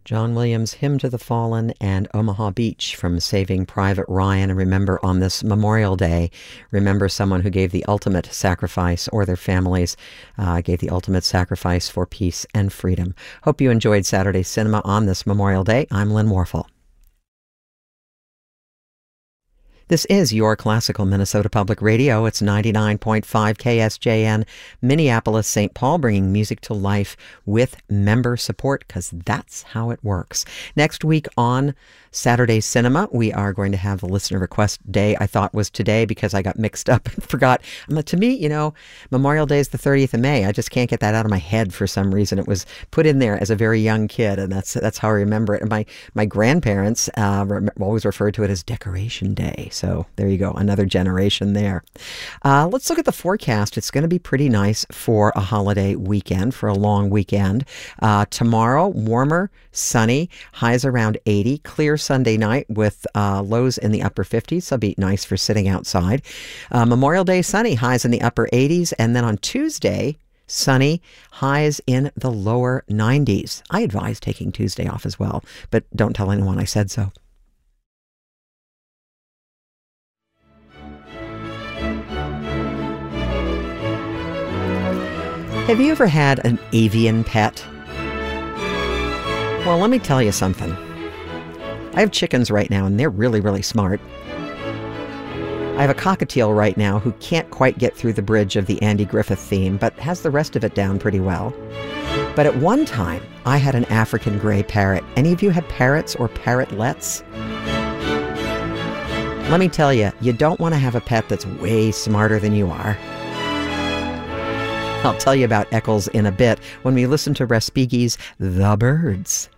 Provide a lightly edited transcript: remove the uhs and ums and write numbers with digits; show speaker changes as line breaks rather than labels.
John Williams' Hymn to the Fallen and Omaha Beach from Saving Private Ryan. And remember, on this Memorial Day, remember someone who gave the ultimate sacrifice, or their families gave the ultimate sacrifice for peace and freedom. Hope you enjoyed Saturday Cinema on this Memorial Day. I'm Lynn Warfel. This is your classical Minnesota Public Radio. It's 99.5 KSJN, Minneapolis, St. Paul, bringing music to life with member support, because that's how it works. Next week on Saturday Cinema, we are going to have the listener request day. I thought was today because I got mixed up and forgot. To me, Memorial Day is the 30th of May. I just can't get that out of my head for some reason. It was put in there as a very young kid, and that's how I remember it. And my grandparents always referred to it as Decoration Day. So there you go, another generation there. Let's look at the forecast. It's going to be pretty nice for a holiday weekend, for a long weekend. Tomorrow, warmer, sunny, highs around 80, clear Sunday night with lows in the upper 50s. So it'll be nice for sitting outside. Memorial Day, sunny, highs in the upper 80s. And then on Tuesday, sunny, highs in the lower 90s. I advise taking Tuesday off as well, but don't tell anyone I said so. Have you ever had an avian pet? Well, let me tell you something. I have chickens right now, and they're really, really smart. I have a cockatiel right now who can't quite get through the bridge of the Andy Griffith theme, but has the rest of it down pretty well. But at one time, I had an African gray parrot. Any of you had parrots or parrotlets? Let me tell you, you don't want to have a pet that's way smarter than you are. I'll tell you about Eccles in a bit when we listen to Respighi's The Birds.